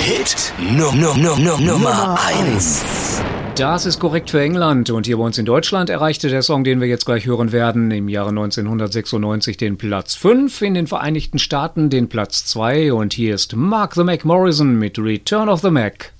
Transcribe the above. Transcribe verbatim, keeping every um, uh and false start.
Hit no, no, no, no, Nummer eins. Das ist korrekt für England, und hier bei uns in Deutschland erreichte der Song, den wir jetzt gleich hören werden, im Jahre neunzehnhundertsechsundneunzig den Platz fünf, in den Vereinigten Staaten den Platz zwei, und hier ist Mark the Mac Morrison mit Return of the Mac.